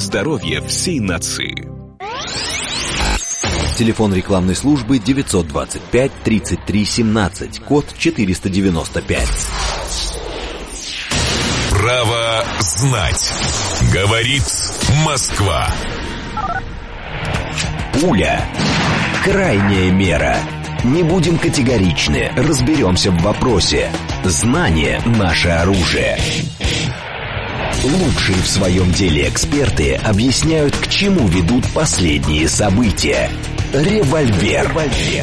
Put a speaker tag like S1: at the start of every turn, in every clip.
S1: здоровье всей нации.
S2: Телефон рекламной службы 925 33 17, код 495.
S1: Право знать. Говорит Москва.
S2: Пуля. Крайняя мера. Не будем категоричны, разберемся в вопросе. Знание – наше оружие. Лучшие в своем деле эксперты объясняют, к чему ведут последние события. Револьвер.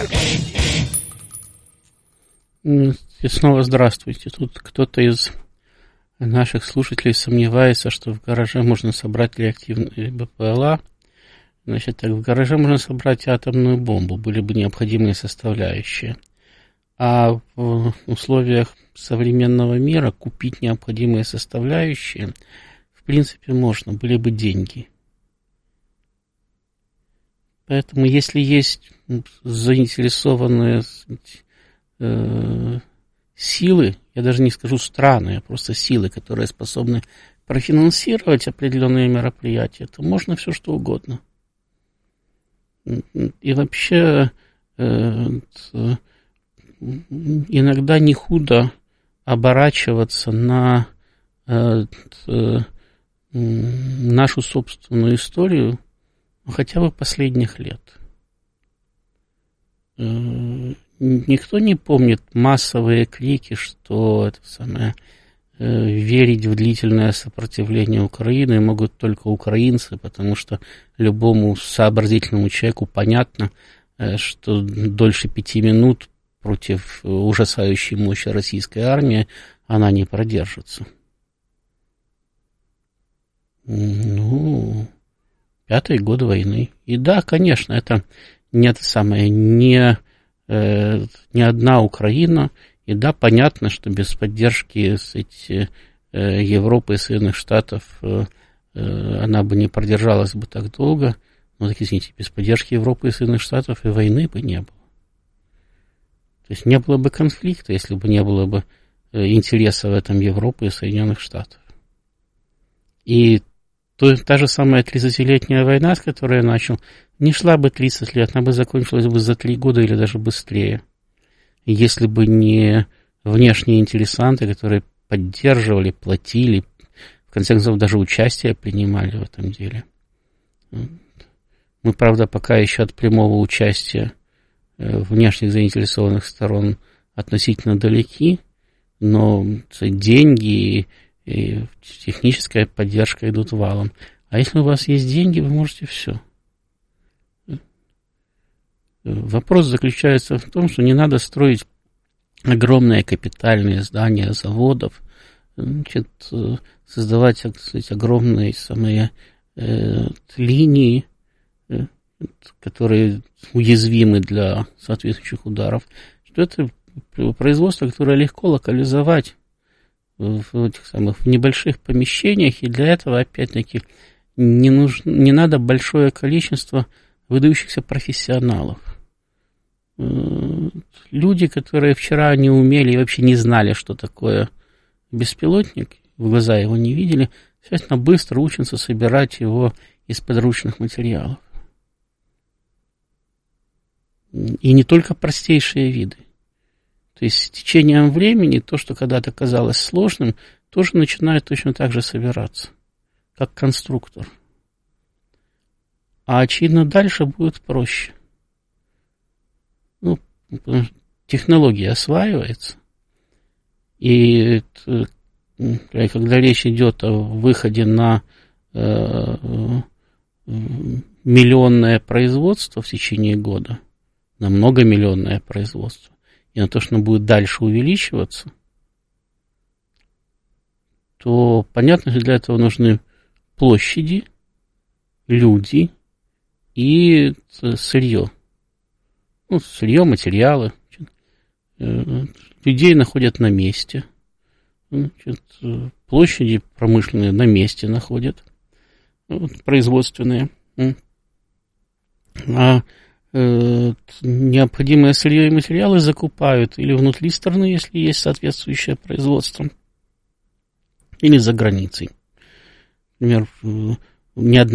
S3: И снова здравствуйте. Тут кто-то из наших слушателей сомневается, что в гараже можно собрать реактивные БПЛА. Значит, так, в гараже можно собрать атомную бомбу, были бы необходимые составляющие. А в условиях современного мира купить необходимые составляющие, в принципе, можно, были бы деньги. Поэтому, если есть заинтересованные силы, я даже не скажу страны, а просто силы, которые способны профинансировать определенные мероприятия, то можно все что угодно. И вообще иногда не худо оборачиваться на нашу собственную историю, хотя бы последних лет. Никто не помнит массовые крики, что это самое, верить в длительное сопротивление Украины могут только украинцы, потому что любому сообразительному человеку понятно, что дольше 5 минут против ужасающей мощи российской армии она не продержится. Ну, 5-й год войны. И да, конечно, это не одна Украина. И да, понятно, что без поддержки Европы и Соединенных Штатов она бы не продержалась бы так долго. Но, так извините, без поддержки Европы и Соединенных Штатов и войны бы не было. То есть не было бы конфликта, если бы не было бы интереса в этом Европы и Соединенных Штатов. И та же самая 30-летняя война, с которой я начал, не шла бы 30 лет, она бы закончилась бы за 3 года или даже быстрее. Если бы не внешние интересанты, которые поддерживали, платили, в конце концов, даже участие принимали в этом деле. Мы, правда, пока еще от прямого участия внешних заинтересованных сторон относительно далеки, но деньги и техническая поддержка идут валом. А если у вас есть деньги, вы можете все. Вопрос заключается в том, что не надо строить огромные капитальные здания заводов, значит, создавать, так сказать, огромные линии, которые уязвимы для соответствующих ударов, что это производство, которое легко локализовать в небольших помещениях, и для этого, опять-таки, не надо большое количество выдающихся профессионалов. Люди, которые вчера не умели и вообще не знали, что такое беспилотник, в глаза его не видели, естественно, быстро учатся собирать его из подручных материалов. И не только простейшие виды. То есть с течением времени то, что когда-то казалось сложным, тоже начинает точно так же собираться, как конструктор. А очевидно, дальше будет проще. Ну, технология осваивается. И когда речь идет о выходе на миллионное производство в течение года, на многомиллионное производство, и на то, что оно будет дальше увеличиваться, то понятно, что для этого нужны площади, люди и сырье. Ну, сырье, материалы. Людей находят на месте. Значит, площади промышленные на месте находят. Производственные. А необходимое сырье и материалы закупают или внутри страны, если есть соответствующее производство, или за границей. Например,